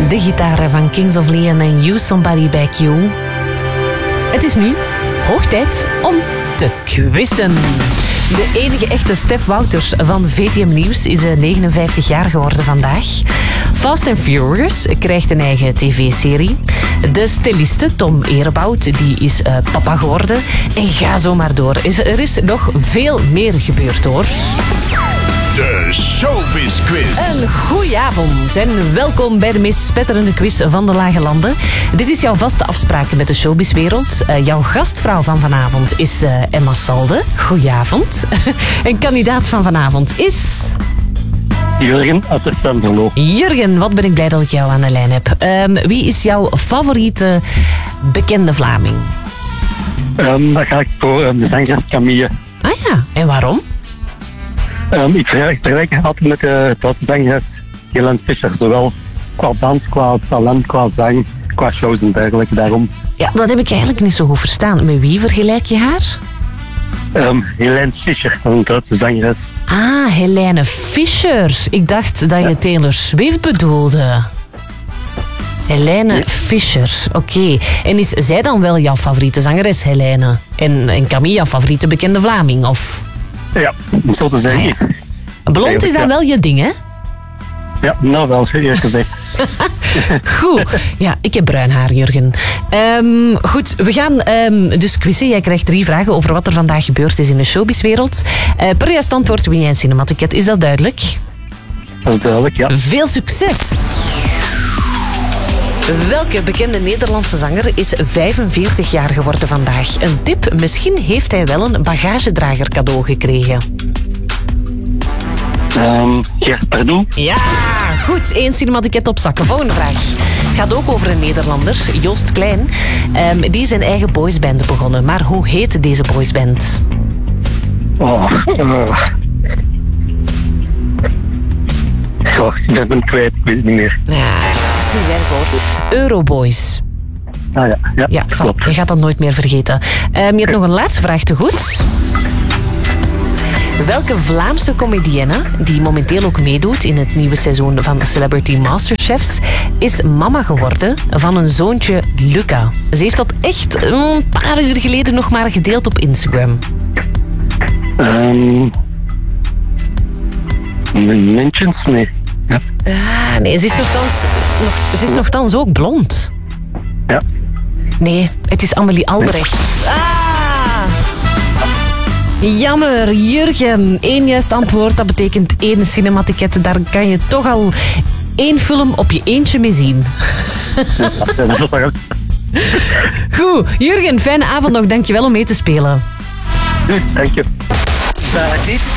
de gitaren van Kings of Leon en You Somebody Back You. Het is nu hoog tijd om te quizzen. De enige echte Stef Wouters van VTM Nieuws is 59 jaar geworden vandaag. Fast and Furious krijgt een eigen tv-serie. De styliste Tom Erebout die is papa geworden. En ga zo maar door. Er is nog veel meer gebeurd, hoor. De Showbiz Quiz. Een goeie avond en welkom bij de meest spetterende quiz van de Lage Landen. Dit is jouw vaste afspraak met de showbizwereld. Jouw gastvrouw van vanavond is Emma Salde. Goedenavond. En kandidaat van vanavond is... Jurgen, assistent-verloop. Jurgen, wat ben ik blij dat ik jou aan de lijn heb. Wie is jouw favoriete bekende Vlaming? Dan ga ik voor de zangeres Camille. Ah ja, en waarom? Ik vergelijk het altijd met de zangeres Helene Fischer. Zowel qua dans, qua talent, qua zang, qua shows en dergelijke. Daarom. Ja, dat heb ik eigenlijk niet zo goed verstaan. Met wie vergelijk je haar? Helene Fischer, een grote zangeres. Ah, Helene Fischer. Ik dacht dat je Taylor Swift bedoelde. Helene Fischer, oké. En is zij dan wel jouw favoriete zangeres, Helene? En Camille jouw favoriete bekende Vlaming, of... Ja, zo te zeggen. Blond is dan wel je ding, hè? Ja, nou wel, serieus gezegd. Goed. Ja, ik heb bruin haar, Jurgen. Goed, we gaan dus quizzen. Jij krijgt 3 vragen over wat er vandaag gebeurd is in de showbizwereld. Per juist antwoord win jij een cinematicket. Is dat duidelijk? Dat is duidelijk, ja. Veel succes! Welke bekende Nederlandse zanger is 45 jaar geworden vandaag? Een tip, misschien heeft hij wel een bagagedrager cadeau gekregen. Gert Pardoel. Ja, goed. 1 cinematicket op zakken. Volgende vraag. Gaat ook over een Nederlander, Joost Klein. Die is een eigen boysband begonnen. Maar hoe heet deze boysband? Ik ben kwijt, ik weet het niet meer. Ja, dat is niet erg, hoor. Euroboys. Ah ja, Ja, klopt. je gaat dat nooit meer vergeten. Je hebt nog een laatste vraag te goed. Welke Vlaamse comedienne, die momenteel ook meedoet in het nieuwe seizoen van Celebrity Masterchefs, is mama geworden van een zoontje Luca? Ze heeft dat echt een paar uur geleden nog maar gedeeld op Instagram. Mentions? Nee. Ja. Nee, ze is nogthans ook blond. Ja. Nee, het is Amélie Albrecht. Jammer, Jurgen. 1 juist antwoord, dat betekent 1 cinematicket. Daar kan je toch al 1 film op je eentje mee zien. Goed, Jurgen, fijne avond nog. Dankjewel om mee te spelen. Dank je. Dit